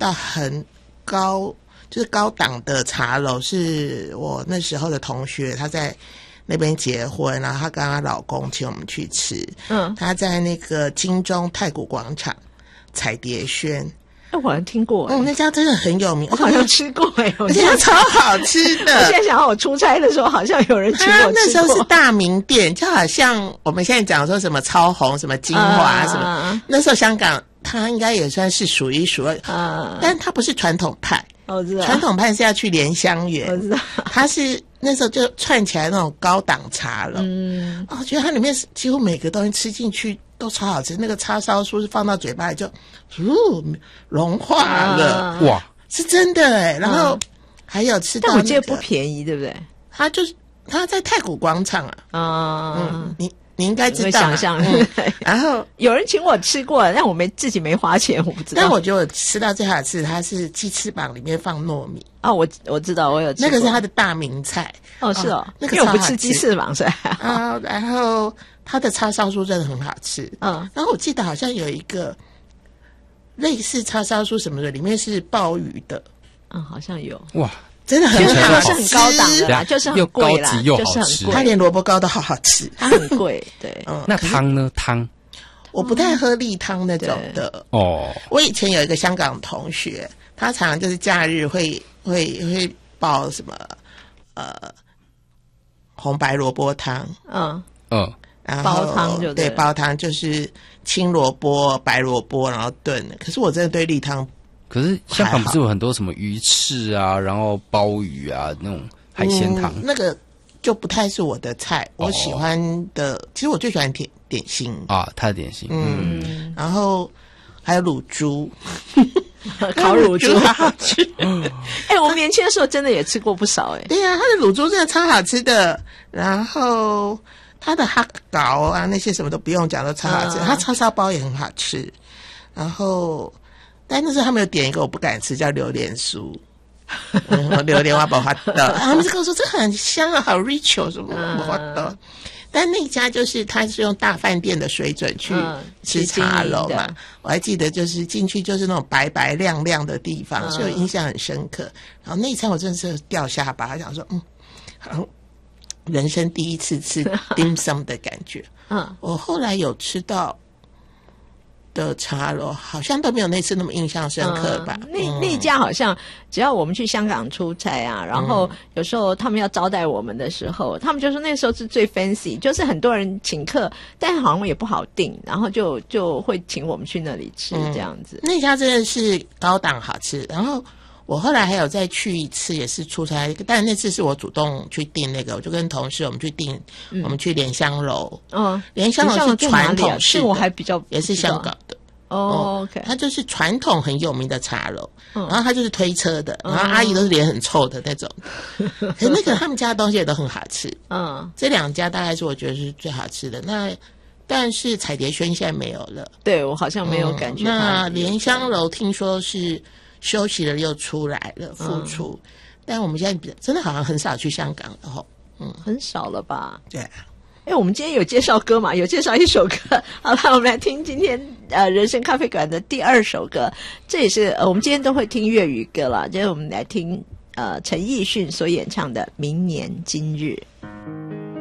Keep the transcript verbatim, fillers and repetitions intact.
到很高，就是高档的茶楼，是我那时候的同学，她在那边结婚，然后她跟她老公请我们去吃。嗯，她在那个金钟太古广场彩蝶轩。 我好像听过、欸， 哦，那家真的很有名， 我好像吃过哎、欸， 而且它超好吃的。 我现在想到我出差的时候，好像有人请我吃过。 那时候是大名店，就好像我们现在讲说什么超红、什么金华、uh, 什么，那时候香港它应该也算是数一数二，uh, 但它不是传统派。 我知道， 传统派是要去莲香园， 我知道， 它是那时候就串起来那种高档茶楼。嗯，哦，我觉得它里面几乎每个东西吃进去都超好吃，那个叉烧酥是放到嘴巴里就，哦，融化了，哇，是真的哎。然后还有吃到、那个， 但我记得不便宜，对不对？ 它就是它在太古广场啊， 啊、嗯， 嗯，你你应该知道， 想象。 嗯、然后有人请我吃过，但我没自己没花钱，我不知道。 但我觉得我吃到最好吃，它是鸡翅膀里面放糯米。 哦，我我知道，我有吃过， 那个是它的大名菜。 哦，是哦， 哦那个因为我不吃鸡翅膀，所以啊，然后它的叉烧酥真的很好吃。嗯，然后我记得好像有一个类似叉烧酥什么的，里面是鲍鱼的。 嗯，好像有。 哇， 真的很好吃， 是很高档的啦，就是很贵啦， 又高级又就是好吃。 很贵。 它连萝卜糕都好好吃， 它很贵。对， 嗯，那汤呢？汤我不太喝例汤那种的。哦，我以前有一个香港同学，他常常就是假日会会会煲什么呃红白萝卜汤。嗯嗯。然后煲汤就对，煲汤就是青萝卜、白萝卜，然后炖。可是我真的对例汤， 可是香港不是有很多什么鱼翅啊，然后鲍鱼啊那种海鲜汤、 嗯，那个就不太是我的菜。我喜欢的，哦、其实我最喜欢点点心啊，他的点心，嗯， 嗯然后还有卤猪， 烤乳猪好好吃。 哎、欸，我年轻的时候真的也吃过不少哎、欸。 对呀、啊，它的卤猪真的超好吃的，然后。它的哈糕啊，那些什么都不用讲，都超好吃。它、嗯、叉烧包也很好吃，然后，但那时候他们有点一个我不敢吃，叫榴莲酥。嗯、榴莲我不发的，他们就跟我说这很香啊，好 rich 什么不发的。但那家就是他是用大饭店的水准去吃茶楼嘛，嗯、我还记得就是进去就是那种白白亮亮的地方，嗯、所以我印象很深刻。然后那一餐我真的是掉下巴，想说嗯，好。人生第一次吃 dim sum 的感觉，嗯，我后来有吃到的茶楼，好像都没有那次那么印象深刻吧。 嗯、那那家好像只要我们去香港出差啊，然后有时候他们要招待我们的时候，他们就说那时候是最 fancy， 就是很多人请客，但好像也不好订，然后就就会请我们去那里吃、嗯、这样子。 那家真的是高档好吃，然后。我后来还有再去一次，也是出差，但那次是我主动去订那个，我就跟同事我们去订，嗯、我们去莲香楼。嗯，莲香楼是传统式的， 我还比较也是香港的。 哦 ，OK， 它就是传统很有名的茶楼，嗯、然后它就是推车的，然后阿姨都是脸很臭的那种。嗯、可是那个他们家的东西也都很好吃。嗯，这两家大概是我觉得是最好吃的。那但是彩蝶轩现在没有了， 对我好像没有感觉、嗯。 那莲香楼听说是。休息了又出来了，复出，嗯、但我们现在真的好像很少去香港了吼， 嗯，很少了吧？ 对、啊。 哎，我们今天有介绍歌嘛？有介绍一首歌。好了，我们来听今天呃人生咖啡馆的第二首歌，这也是呃我们今天都会听粤语歌了。今天我们来听呃陈奕迅所演唱的《明年今日》。